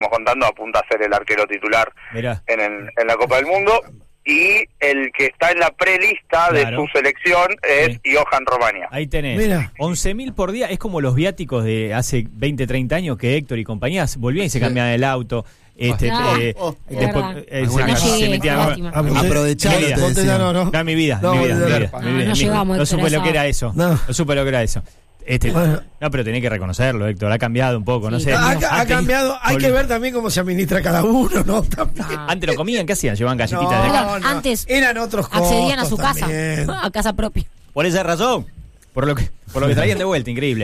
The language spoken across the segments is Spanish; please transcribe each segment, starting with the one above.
contando, apunta a ser el arquero titular Mirá. en la Copa del Mundo. Y el que está en la prelista de su selección es Johan Romaña. Ahí tenés. Mira. 11.000 por día. Es como los viáticos de hace 20, 30 años que Héctor y compañías volvían y se cambiaban el auto. Después se metían. Aprovechá. No, mi vida. No llegamos, No supe Héctor, lo que era eso. No. No supe lo que era eso. Bueno. No, pero tenés que reconocerlo, Héctor. Ha cambiado un poco. No sé. Ha cambiado. Hay que ver también cómo se administra cada uno, ¿no? También. Antes lo comían, ¿qué hacían? Llevaban galletitas de no. Antes eran otros accedían a su también. casa, a casa propia. Por esa razón. Por lo que traían de vuelta, increíble.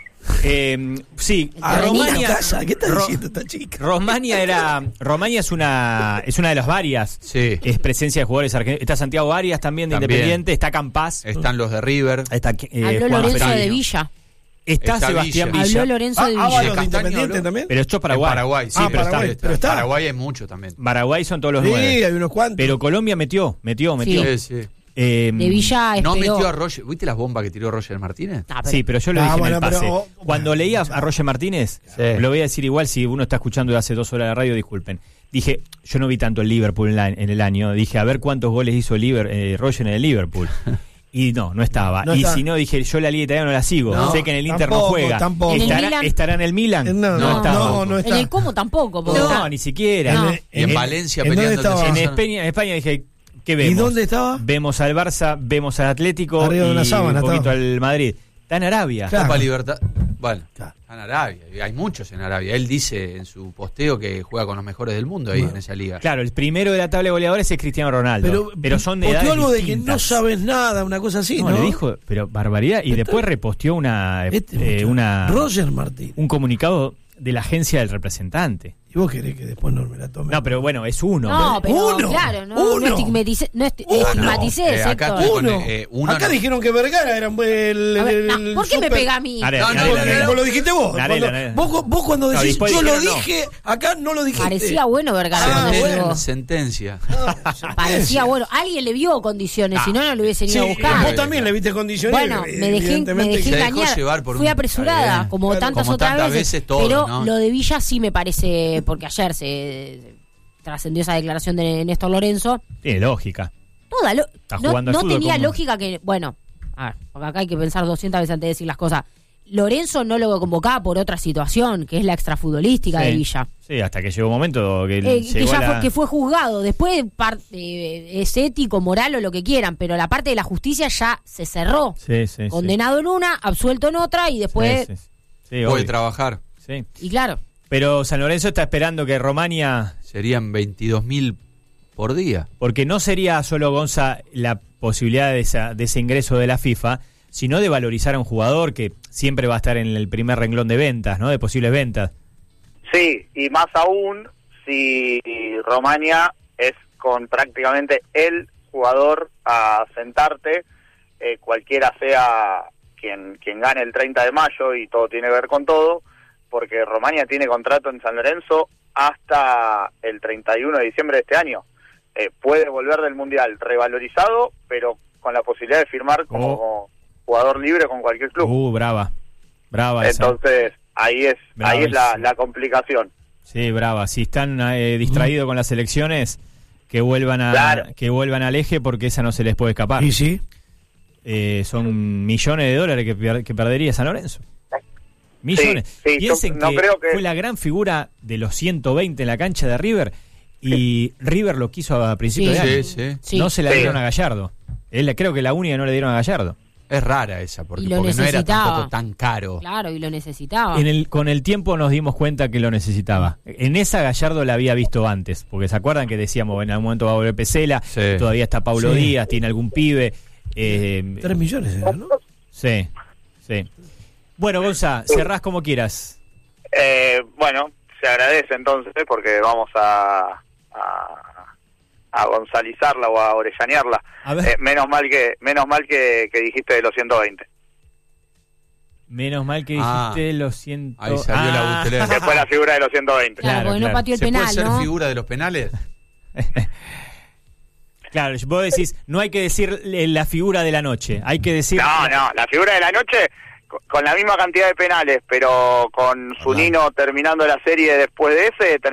Sí, Romaña. Casa, ¿qué está diciendo esta chica? Romaña es una de las varias. Sí. Es presencia de jugadores argentinos. Está Santiago Arias también de Independiente, está Campás. Están los de River. Está Habló Juan Lorenzo Fernández. de Villa. Está Sebastián Villa. Habló Lorenzo de Villa. Ábalos de Independiente también. Pero esto es Paraguay. Paraguay, sí, pero Paraguay, pero está. Paraguay hay mucho también. Paraguay son todos los Sí, 9. hay unos cuantos. Pero Colombia metió. Sí. De Villa No esperó. metió a Roger. ¿Viste las bombas que tiró Roger Martínez? Sí, pero yo lo dije en el pase. pero- Cuando leía a Roger Martínez, lo voy a decir igual, si uno está escuchando de hace 2 horas de radio, disculpen. Dije, yo no vi tanto el Liverpool en el año. Dije, a ver cuántos goles hizo Roger en el Liverpool. Y no estaba. No y está. si no, dije, yo la Liga Italiana no la sigo. No, sé que en el Inter tampoco, no juega. tampoco. ¿En el Milan? ¿Estará en el Milan? No está. En el cómo tampoco. porque No, está- ni siquiera. No. Y en Valencia ¿en dónde peleando estaba? En descenso. España dije, ¿qué vemos? ¿Y dónde estaba? Vemos al Barça, vemos al Atlético Arriba de una y sábana un poquito estaba. al Madrid. Está en Arabia. Claro. Copa Libertad. Bueno, Claro. está en Arabia. Y hay muchos en Arabia. Él dice en su posteo que juega con los mejores del mundo ahí en esa liga. Claro, el primero de la tabla de goleadores es Cristiano Ronaldo. Pero son de edades posteó algo de que distintas. no sabes nada, una cosa así, ¿no? Le dijo, pero barbaridad. Y después reposteó Roger Martín. un comunicado de la agencia del representante. ¿Y vos querés que después no me la tome? No, pero bueno, es uno. No, pero Uno. claro, no Uno. estigmatices, acá Héctor. te Uno. uno Acá no. dijeron que Vergara era A ver, ¿por qué me pega a mí? Vos lo dijiste vos. Narela. Vos cuando decís, después yo lo dijeron dije, acá no lo dijiste. Parecía bueno Vergara cuando llegó. Sentencia. Parecía bueno. Alguien le vio condiciones, si no, no lo hubiesen Sí, ido a buscar. vos también le viste condiciones. Bueno, me dejé Se dejó engañar. llevar por Fui un- apresurada, Está bien. como Claro. tantas Como otras tantas veces. veces todo, pero ¿no? lo de Villa sí me parece, porque ayer se trascendió esa declaración de Néstor Lorenzo. Tiene lógica. Toda Está no jugando al fútbol tenía como- lógica que, bueno, a ver, porque acá hay que pensar 200 veces antes de decir las cosas. Lorenzo no lo convocaba por otra situación, que es la extrafutbolística de Villa. Sí, hasta que llegó un momento que Que llegó ya que fue juzgado. Después es ético, moral o lo que quieran, pero la parte de la justicia ya se cerró. Sí, sí, Condenado en una, absuelto en otra y después... Sí, Puede obvio. trabajar. Sí. Y claro, Pero San Lorenzo está esperando que Romaña, Serían 22.000 por día. porque no sería solo, Gonza, la posibilidad de ese ingreso de la FIFA, sino de valorizar a un jugador que siempre va a estar en el primer renglón de ventas, ¿no? De posibles ventas. Sí, y más aún si Romaña es con prácticamente el jugador a sentarte, cualquiera sea quien gane el 30 de mayo, y todo tiene que ver con todo, porque Romaña tiene contrato en San Lorenzo hasta el 31 de diciembre de este año. Puede volver del Mundial revalorizado, pero con la posibilidad de firmar como jugador libre con cualquier club. Brava esa. Entonces, ahí es la complicación. Sí, brava. Si están distraídos con las elecciones, que vuelvan al eje, porque esa no se les puede escapar. ¿Y sí? Son millones de dólares que perdería San Lorenzo. Millones. Sí, Piensen yo no creo que fue la gran figura de los 120 en la cancha de River, y River lo quiso a principios de año. Sí. No se la dieron a Gallardo. Creo que la única que no le dieron a Gallardo. Es rara esa, porque Y lo no era necesitaba. tampoco tan caro. claro, y lo necesitaba. Con el tiempo nos dimos cuenta que lo necesitaba. En esa Gallardo la había visto antes, porque se acuerdan que decíamos, en algún momento va a volver Pesela, Sí. todavía está Paulo Sí. Díaz, tiene algún pibe. 3 millones era, ¿no? Sí. Bueno, Gonza, cerrás como quieras. Bueno, se agradece entonces, porque vamos a gonzalizarla o a orellanearla. A ver. Menos mal que dijiste de los 120. Menos mal que dijiste los 100. Ahí salió la butelera. Después la figura de los 120. Claro, porque no pateó el ¿Se penal, puede ser ¿no? figura de los penales? Claro, vos decís, no hay que decir la figura de la noche, hay que decir... No, la figura de la noche, con la misma cantidad de penales, pero con Zunino terminando la serie después de ese,